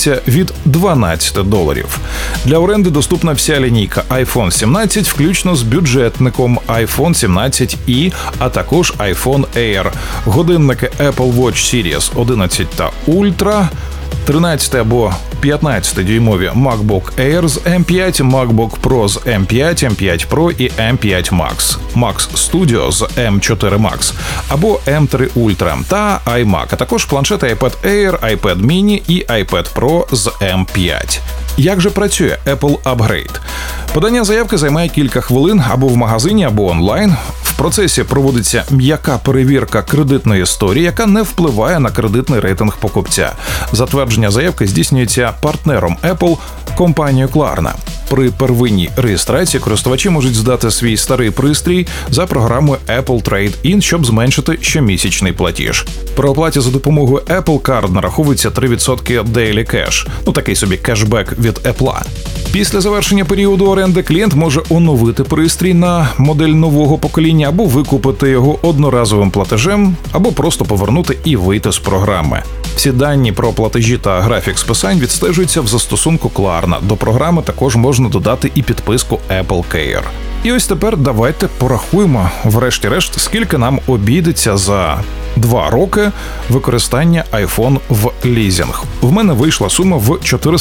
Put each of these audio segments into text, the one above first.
починається від $12. Для оренди доступна вся лінійка iPhone 17, включно з бюджетником iPhone 17e, а також iPhone Air, годинники Apple Watch Series 11 та Ultra, 13 або 15-дюймові MacBook Air з M5, MacBook Pro з M5, M5 Pro і M5 Max, Max Studio з M4 Max або M3 Ultra та iMac, а також планшети iPad Air, iPad Mini і iPad Pro з M5. Як же працює Apple Upgrade? Подання заявки займає кілька хвилин або в магазині, або онлайн. В процесі проводиться м'яка перевірка кредитної історії, яка не впливає на кредитний рейтинг покупця. Затвердження заявки здійснюється партнером Apple – компанією Klarna. При первинній реєстрації користувачі можуть здати свій старий пристрій за програмою Apple Trade-in, щоб зменшити щомісячний платіж. При оплаті за допомогою Apple Card нараховується 3% Daily Cash, такий собі кешбек від Apple. Після завершення періоду оренди клієнт може оновити пристрій на модель нового покоління або викупити його одноразовим платежем, або просто повернути і вийти з програми. Всі дані про платежі та графік списань відстежуються в застосунку Klarna. До програми також можна додати і підписку Apple Care. І ось тепер давайте порахуємо, врешті-решт, скільки нам обійдеться за 2 роки використання iPhone в лізинг. В мене вийшла сума в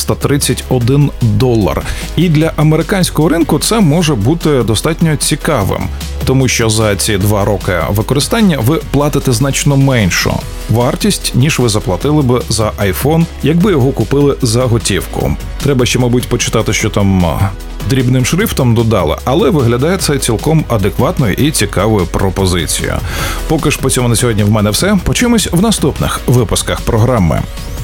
$431. І для американського ринку це може бути достатньо цікавим, тому що за ці 2 роки використання ви платите значно меншу вартість, ніж ви заплатили б за iPhone, якби його купили за готівку. Треба ще, мабуть, почитати, що там дрібним шрифтом додали, але виглядає це цілком адекватною і цікавою пропозицією. Поки ж по цьому на сьогодні в мене все. Почуємось в наступних випусках програми.